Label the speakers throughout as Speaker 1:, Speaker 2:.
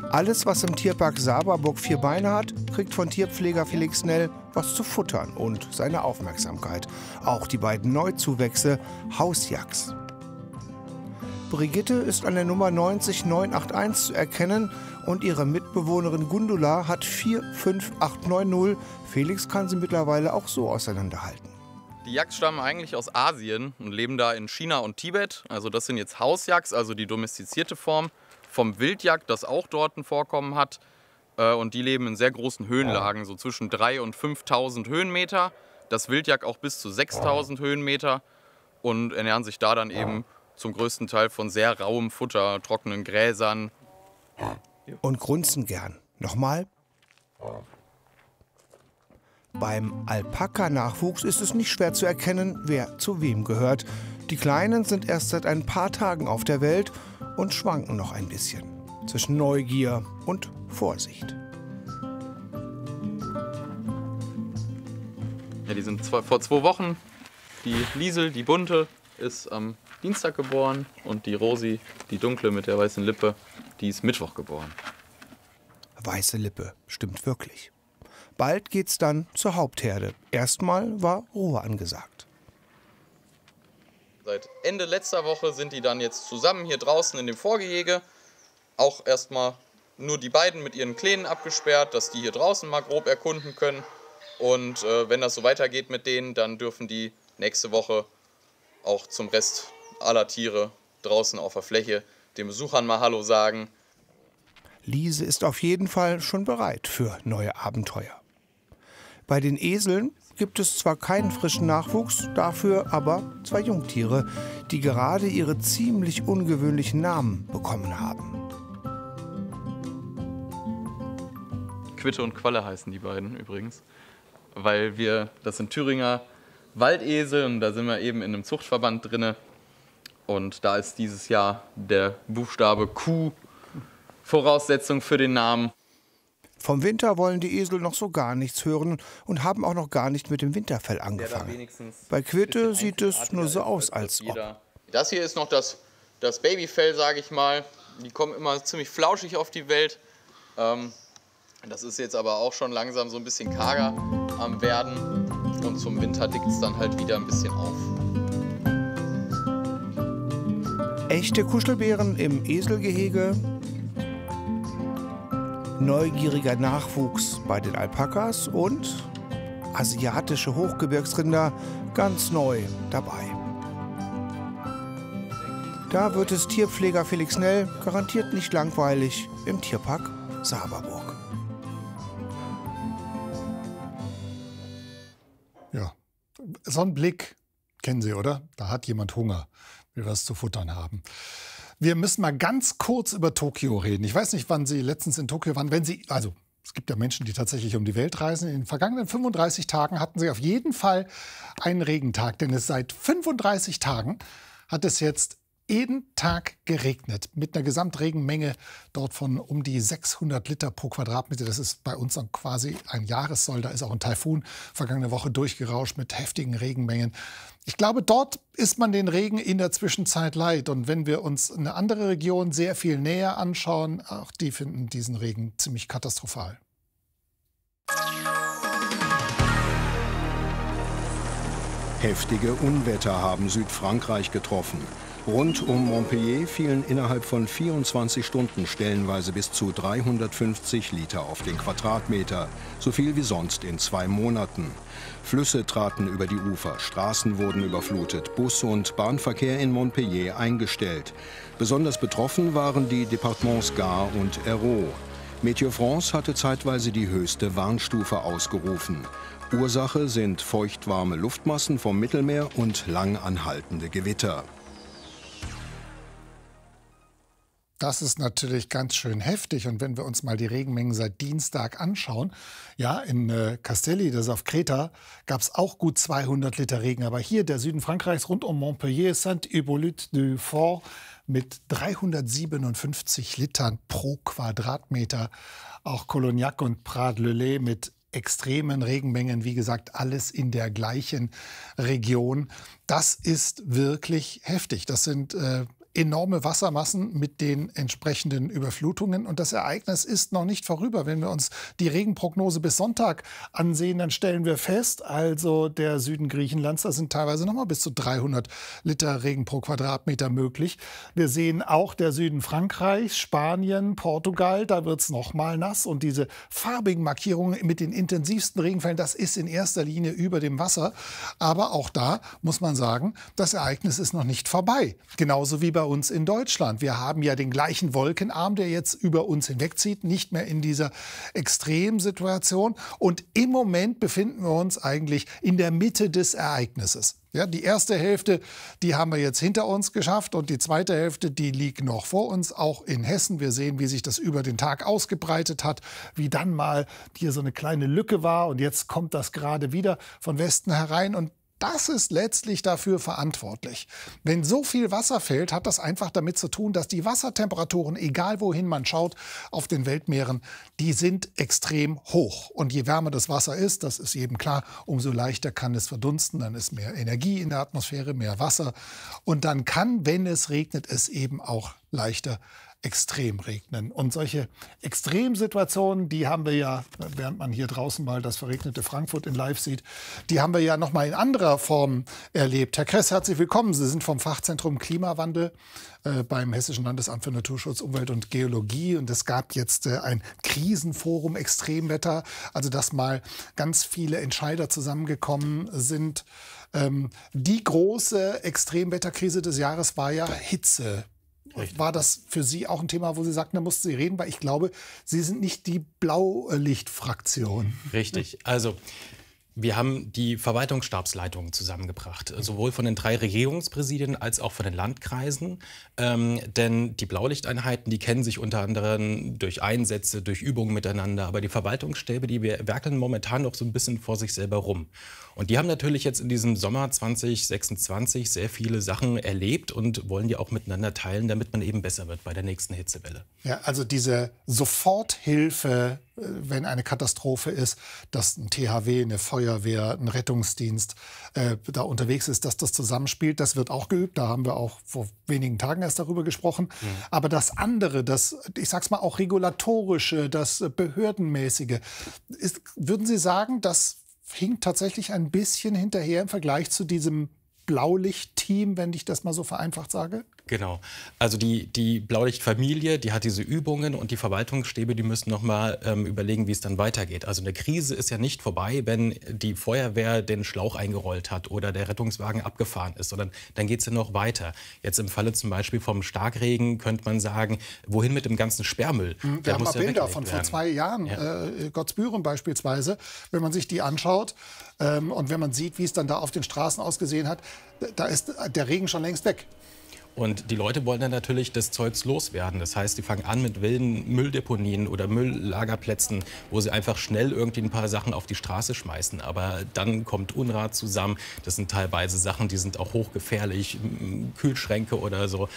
Speaker 1: Alles, was im Tierpark Saberburg 4 Beine hat, kriegt von Tierpfleger Felix Nell was zu futtern und seine Aufmerksamkeit. Auch die beiden Neuzuwächse Hausjacks. Brigitte ist an der Nummer 90981 zu erkennen und ihre Mitbewohnerin Gundula hat 45890. Felix kann sie mittlerweile auch so auseinanderhalten.
Speaker 2: Die Yaks stammen eigentlich aus Asien und leben da in China und Tibet. Also das sind jetzt Hausjacks, also die domestizierte Form vom Wildjack, das auch dort ein Vorkommen hat. Und die leben in sehr großen Höhenlagen, so zwischen 3.000 und 5.000 Höhenmeter. Das Wildjack auch bis zu 6.000 Höhenmeter und ernähren sich da dann eben zum größten Teil von sehr rauem Futter, trockenen Gräsern.
Speaker 1: Und grunzen gern. Nochmal. Beim Alpaka-Nachwuchs ist es nicht schwer zu erkennen, wer zu wem gehört. Die Kleinen sind erst seit ein paar Tagen auf der Welt und schwanken noch ein bisschen zwischen Neugier und Vorsicht.
Speaker 2: Ja, die sind vor 2 Wochen. Die Liesel, die bunte, ist am Dienstag geboren und die Rosi, die dunkle mit der weißen Lippe, die ist Mittwoch geboren.
Speaker 1: Weiße Lippe, stimmt wirklich. Bald geht's dann zur Hauptherde. Erstmal war Ruhe angesagt.
Speaker 2: Seit Ende letzter Woche sind die dann jetzt zusammen hier draußen in dem Vorgehege. Auch erstmal nur die beiden mit ihren Kleinen abgesperrt, dass die hier draußen mal grob erkunden können. Und wenn das so weitergeht mit denen, dann dürfen die nächste Woche auch zum Rest aller Tiere draußen auf der Fläche den Besuchern mal Hallo sagen.
Speaker 1: Liese ist auf jeden Fall schon bereit für neue Abenteuer. Bei den Eseln gibt es zwar keinen frischen Nachwuchs, dafür aber 2 Jungtiere, die gerade ihre ziemlich ungewöhnlichen Namen bekommen haben.
Speaker 2: Quitte und Qualle heißen die beiden übrigens, weil das sind Thüringer Waldesel und da sind wir eben in einem Zuchtverband drinne. Und da ist dieses Jahr der Buchstabe Q Voraussetzung für den Namen.
Speaker 1: Vom Winter wollen die Esel noch so gar nichts hören und haben auch noch gar nicht mit dem Winterfell angefangen. Bei Quitte sieht es nur so aus, als ob.
Speaker 2: Das hier ist noch das Babyfell, sage ich mal. Die kommen immer ziemlich flauschig auf die Welt. Das ist jetzt aber auch schon langsam so ein bisschen karger am Werden. Und zum Winter dickt es dann halt wieder ein bisschen auf.
Speaker 1: Echte Kuschelbären im Eselgehege. Neugieriger Nachwuchs bei den Alpakas und asiatische Hochgebirgsrinder ganz neu dabei. Da wird es Tierpfleger Felix Nell garantiert nicht langweilig im Tierpark Saberburg.
Speaker 3: Ja, so einen Blick kennen Sie, oder? Da hat jemand Hunger, will was zu futtern haben. Wir müssen mal ganz kurz über Tokio reden. Ich weiß nicht, wann Sie letztens in Tokio waren. Es gibt ja Menschen, die tatsächlich um die Welt reisen. In den vergangenen 35 Tagen hatten Sie auf jeden Fall einen Regentag. Denn seit 35 Tagen hat es jetzt jeden Tag geregnet. Mit einer Gesamtregenmenge dort von um die 600 Liter pro Quadratmeter. Das ist bei uns dann quasi ein Jahressoll. Da ist auch ein Taifun vergangene Woche durchgerauscht mit heftigen Regenmengen. Ich glaube, dort ist man den Regen in der Zwischenzeit leid. Und wenn wir uns eine andere Region sehr viel näher anschauen, auch die finden diesen Regen ziemlich katastrophal.
Speaker 4: Heftige Unwetter haben Südfrankreich getroffen. Rund um Montpellier fielen innerhalb von 24 Stunden stellenweise bis zu 350 Liter auf den Quadratmeter, so viel wie sonst in 2 Monaten. Flüsse traten über die Ufer, Straßen wurden überflutet, Bus- und Bahnverkehr in Montpellier eingestellt. Besonders betroffen waren die Departements Gard und Hérault. Météo France hatte zeitweise die höchste Warnstufe ausgerufen. Ursache sind feuchtwarme Luftmassen vom Mittelmeer und lang anhaltende Gewitter.
Speaker 3: Das ist natürlich ganz schön heftig. Und wenn wir uns mal die Regenmengen seit Dienstag anschauen, ja, in Castelli, das ist auf Kreta, gab es auch gut 200 Liter Regen. Aber hier, der Süden Frankreichs, rund um Montpellier, Saint-Hippolyte-du-Fort mit 357 Litern pro Quadratmeter. Auch Colognac und Prades-le-Lez mit extremen Regenmengen, wie gesagt, alles in der gleichen Region. Das ist wirklich heftig. Das sind enorme Wassermassen mit den entsprechenden Überflutungen. Und das Ereignis ist noch nicht vorüber. Wenn wir uns die Regenprognose bis Sonntag ansehen, dann stellen wir fest, also der Süden Griechenlands, da sind teilweise noch mal bis zu 300 Liter Regen pro Quadratmeter möglich. Wir sehen auch der Süden Frankreichs, Spanien, Portugal, da wird es noch mal nass. Und diese farbigen Markierungen mit den intensivsten Regenfällen, das ist in erster Linie über dem Wasser. Aber auch da muss man sagen, das Ereignis ist noch nicht vorbei. Genauso wie bei uns in Deutschland. Wir haben ja den gleichen Wolkenarm, der jetzt über uns hinwegzieht, nicht mehr in dieser Extremsituation. Und im Moment befinden wir uns eigentlich in der Mitte des Ereignisses. Ja, die erste Hälfte, die haben wir jetzt hinter uns geschafft und die zweite Hälfte, die liegt noch vor uns, auch in Hessen. Wir sehen, wie sich das über den Tag ausgebreitet hat, wie dann mal hier so eine kleine Lücke war und jetzt kommt das gerade wieder von Westen herein und das ist letztlich dafür verantwortlich. Wenn so viel Wasser fällt, hat das einfach damit zu tun, dass die Wassertemperaturen, egal wohin man schaut, auf den Weltmeeren, die sind extrem hoch. Und je wärmer das Wasser ist, das ist jedem klar, umso leichter kann es verdunsten. Dann ist mehr Energie in der Atmosphäre, mehr Wasser. Und dann kann, wenn es regnet, es eben auch leichter extrem regnen. Und solche Extremsituationen, die haben wir ja, während man hier draußen mal das verregnete Frankfurt in Live sieht, die haben wir ja noch mal in anderer Form erlebt. Herr Kress, herzlich willkommen. Sie sind vom Fachzentrum Klimawandel beim Hessischen Landesamt für Naturschutz, Umwelt und Geologie. Und es gab jetzt ein Krisenforum Extremwetter, also dass mal ganz viele Entscheider zusammengekommen sind. Die große Extremwetterkrise des Jahres war ja Hitze. Richtig. War das für Sie auch ein Thema, wo Sie sagten, da mussten Sie reden? Weil ich glaube, Sie sind nicht die Blaulichtfraktion.
Speaker 5: Richtig. Also wir haben die Verwaltungsstabsleitungen zusammengebracht, sowohl von den 3 Regierungspräsidien als auch von den Landkreisen. Denn die Blaulichteinheiten, die kennen sich unter anderem durch Einsätze, durch Übungen miteinander. Aber die Verwaltungsstäbe, die werkeln momentan noch so ein bisschen vor sich selber rum. Und die haben natürlich jetzt in diesem Sommer 2026 sehr viele Sachen erlebt und wollen die auch miteinander teilen, damit man eben besser wird bei der nächsten Hitzewelle.
Speaker 3: Ja, also diese Soforthilfe, wenn eine Katastrophe ist, dass ein THW, eine Feuerwehr, ein Rettungsdienst da unterwegs ist, dass das zusammenspielt, das wird auch geübt. Da haben wir auch vor wenigen Tagen erst darüber gesprochen. Mhm. Aber das andere, das, ich sag's mal auch regulatorische, das behördenmäßige, würden Sie sagen, das hinkt tatsächlich ein bisschen hinterher im Vergleich zu diesem Blaulicht-Team, wenn ich das mal so vereinfacht sage?
Speaker 5: Genau. Also die Blaulichtfamilie, die hat diese Übungen und die Verwaltungsstäbe, die müssen noch mal überlegen, wie es dann weitergeht. Also eine Krise ist ja nicht vorbei, wenn die Feuerwehr den Schlauch eingerollt hat oder der Rettungswagen abgefahren ist, sondern dann geht es ja noch weiter. Jetzt im Falle zum Beispiel vom Starkregen könnte man sagen, wohin mit dem ganzen Sperrmüll?
Speaker 3: Wir haben mal Bilder von vor 2 Jahren, ja. Gottsbüren beispielsweise, wenn man sich die anschaut und wenn man sieht, wie es dann da auf den Straßen ausgesehen hat, da ist der Regen schon längst weg.
Speaker 5: Und die Leute wollen dann natürlich das Zeugs loswerden. Das heißt, die fangen an mit wilden Mülldeponien oder Mülllagerplätzen, wo sie einfach schnell irgendwie ein paar Sachen auf die Straße schmeißen. Aber dann kommt Unrat zusammen. Das sind teilweise Sachen, die sind auch hochgefährlich, Kühlschränke oder so.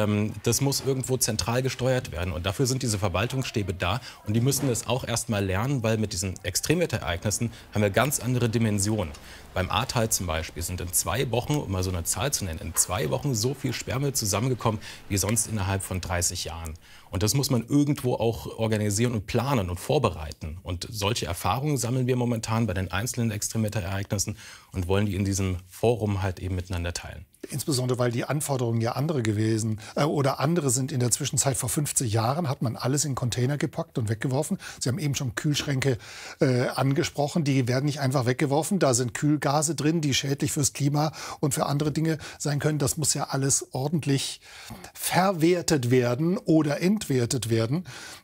Speaker 5: Das muss irgendwo zentral gesteuert werden. Und dafür sind diese Verwaltungsstäbe da. Und die müssen das auch erst mal lernen, weil mit diesen Extremwetterereignissen haben wir ganz andere Dimensionen. Beim Ahrtal zum Beispiel sind in 2 Wochen, um mal so eine Zahl zu nennen, in 2 Wochen so viel Sperrmüll zusammengekommen wie sonst innerhalb von 30 Jahren. Und das muss man irgendwo auch organisieren und planen und vorbereiten. Und solche Erfahrungen sammeln wir momentan bei den einzelnen Extremwetterereignissen und wollen die in diesem Forum halt eben miteinander teilen.
Speaker 3: Insbesondere, weil die Anforderungen ja andere gewesen oder andere sind. In der Zwischenzeit vor 50 Jahren hat man alles in Container gepackt und weggeworfen. Sie haben eben schon Kühlschränke angesprochen. Die werden nicht einfach weggeworfen. Da sind Kühlgase drin, die schädlich fürs Klima und für andere Dinge sein können. Das muss ja alles ordentlich verwertet werden oder entwertet werden.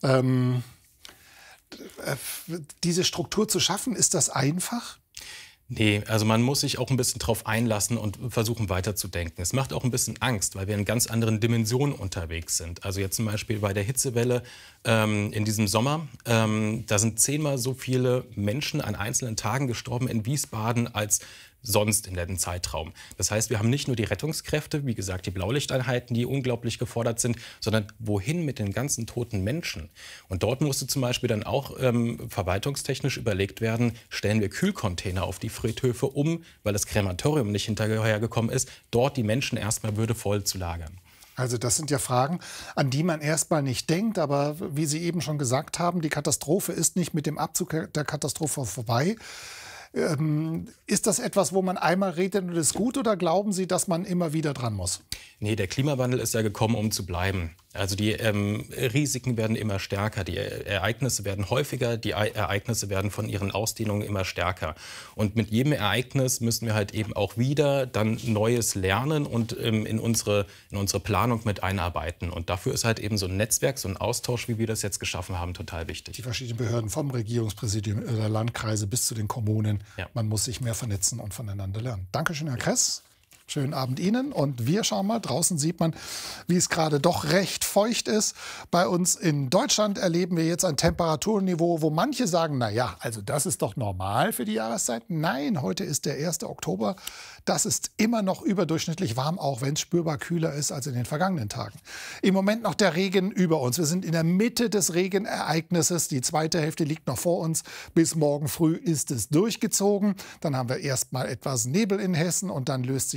Speaker 3: Diese Struktur zu schaffen, ist das einfach?
Speaker 5: Nee, also man muss sich auch ein bisschen drauf einlassen und versuchen weiterzudenken. Es macht auch ein bisschen Angst, weil wir in ganz anderen Dimensionen unterwegs sind. Also jetzt zum Beispiel bei der Hitzewelle in diesem Sommer, da sind 10-mal so viele Menschen an einzelnen Tagen gestorben in Wiesbaden als sonst in dem Zeitraum. Das heißt, wir haben nicht nur die Rettungskräfte, wie gesagt, die Blaulichteinheiten, die unglaublich gefordert sind, sondern wohin mit den ganzen toten Menschen? Und dort musste zum Beispiel dann auch verwaltungstechnisch überlegt werden, stellen wir Kühlcontainer auf die Friedhöfe um, weil das Krematorium nicht hinterhergekommen ist, dort die Menschen erstmal würdevoll zu lagern.
Speaker 3: Also das sind ja Fragen, an die man erstmal nicht denkt. Aber wie Sie eben schon gesagt haben, die Katastrophe ist nicht mit dem Abzug der Katastrophe vorbei. Ist das etwas, wo man einmal redet und ist gut, oder glauben Sie, dass man immer wieder dran muss?
Speaker 5: Nee, der Klimawandel ist ja gekommen, um zu bleiben. Also die Risiken werden immer stärker, die Ereignisse werden häufiger, die Ereignisse werden von ihren Ausdehnungen immer stärker. Und mit jedem Ereignis müssen wir halt eben auch wieder dann Neues lernen und in unsere Planung mit einarbeiten. Und dafür ist halt eben so ein Netzwerk, so ein Austausch, wie wir das jetzt geschaffen haben, total wichtig.
Speaker 3: Die verschiedenen Behörden vom Regierungspräsidium der Landkreise bis zu den Kommunen. Ja. Man muss sich mehr vernetzen und voneinander lernen. Dankeschön, Herr Kress. Schönen Abend Ihnen. Und wir schauen mal, draußen sieht man, wie es gerade doch recht feucht ist. Bei uns in Deutschland erleben wir jetzt ein Temperaturniveau, wo manche sagen, na ja, also das ist doch normal für die Jahreszeit. Nein, heute ist der 1. Oktober. Das ist immer noch überdurchschnittlich warm, auch wenn es spürbar kühler ist als in den vergangenen Tagen. Im Moment noch der Regen über uns. Wir sind in der Mitte des Regenereignisses. Die zweite Hälfte liegt noch vor uns. Bis morgen früh ist es durchgezogen. Dann haben wir erst mal etwas Nebel in Hessen und dann löst sich